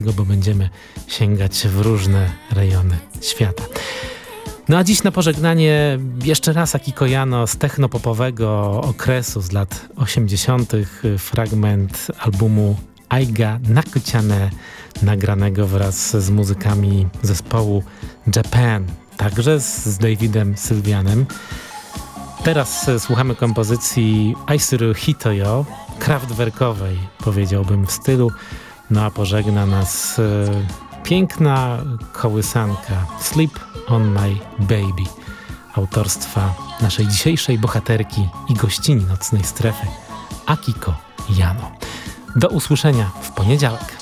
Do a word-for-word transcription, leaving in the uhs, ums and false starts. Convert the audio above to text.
bo będziemy sięgać w różne rejony świata. No a dziś na pożegnanie jeszcze raz Akiko Yano z technopopowego okresu z lat osiemdziesiątych. Fragment albumu Aiga Nakuciane, nagranego wraz z muzykami zespołu Japan, także z Davidem Sylwianem. Teraz słuchamy kompozycji Aisuru Hitoyo, kraftwerkowej, powiedziałbym, w stylu. No a pożegna nas e, piękna kołysanka Sleep on My Baby, autorstwa naszej dzisiejszej bohaterki i gościni Nocnej Strefy, Akiko Yano. Do usłyszenia w poniedziałek.